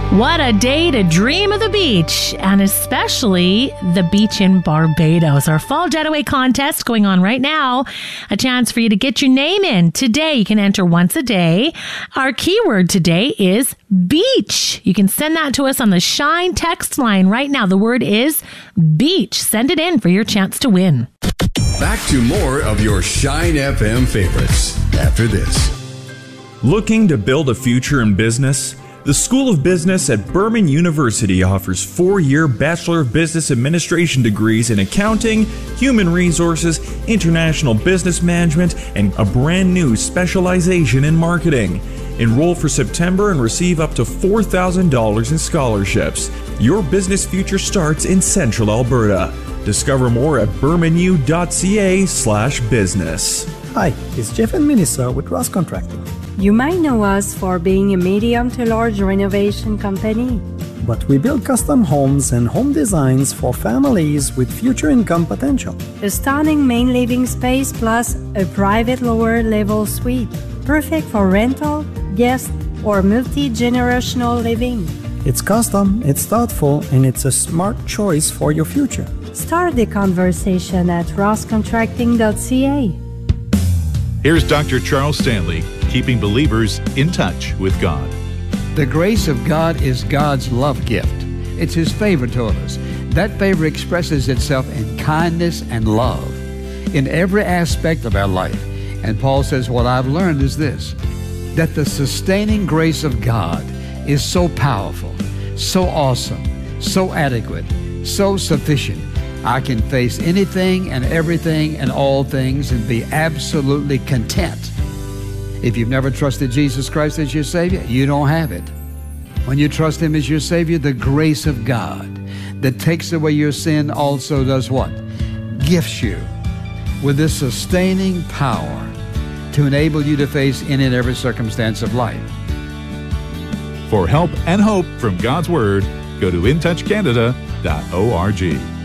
What a day to dream of the beach, and especially the beach in Barbados. Our Fall Getaway Contest going on right now. A chance for you to get your name in. Today, you can enter once a day. Our keyword today is beach. You can send that to us on the Shine text line right now. The word is beach. Send it in for your chance to win. Back to more of your Shine FM favorites after this. Looking to build a future in business? The School of Business at Burman University offers 4-year Bachelor of Business Administration degrees in accounting, human resources, international business management, and a brand new specialization in marketing. Enroll for September and receive up to $4,000 in scholarships. Your business future starts in Central Alberta. Discover more at burmanu.ca/business. Hi, it's Jeff and Melissa with Ross Contracting. You might know us for being a medium to large renovation company. But we build custom homes and home designs for families with future income potential. A stunning main living space plus a private lower level suite. Perfect for rental, guest, or multi-generational living. It's custom, it's thoughtful, and it's a smart choice for your future. Start the conversation at rosscontracting.ca. Here's Dr. Charles Stanley, keeping believers in touch with God. The grace of God is God's love gift. It's His favor toward us. That favor expresses itself in kindness and love in every aspect of our life. And Paul says, what I've learned is this, that the sustaining grace of God is so powerful, so awesome, so adequate, so sufficient. I can face anything and everything and all things and be absolutely content. If you've never trusted Jesus Christ as your Savior, you don't have it. When you trust Him as your Savior, the grace of God that takes away your sin also does what? Gifts you with this sustaining power to enable you to face any and every circumstance of life. For help and hope from God's Word, go to intouchcanada.org.